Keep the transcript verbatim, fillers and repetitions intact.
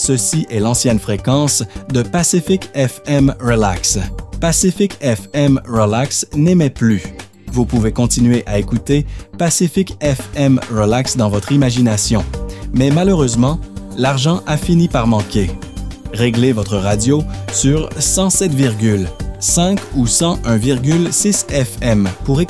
ceci est l'ancienne fréquence de Pacific F M Relax. Pacific F M Relax n'émet plus. Vous pouvez continuer à écouter Pacific F M Relax dans votre imagination. Mais malheureusement, l'argent a fini par manquer. Réglez votre radio sur cent sept virgule cinq ou cent un virgule six F M pour écouter